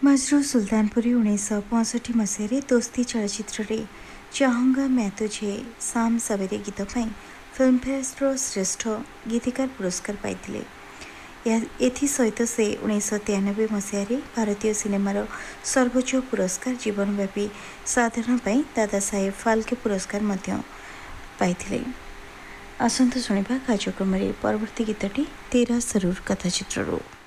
मजरू सुल्तानपुरी 1965 मसीह दोस्ती चलचित्र रे चाहूंगा मैं तुझे शाम सवेरे गीत पर फिल्मफेयर श्रेष्ठ गीतिकार पुरस्कार पाइथिले। एसत से 1993 मसीह भारतीय सिनेमार सर्वोच्च पुरस्कार जीवनव्यापी साधना दादा साहेब फाल्के पुरस्कार पाइथिले। आसंतु शुणिबा कार्यक्रम परवर्ती गीतटी तेरा सरूर कथाचित्रु।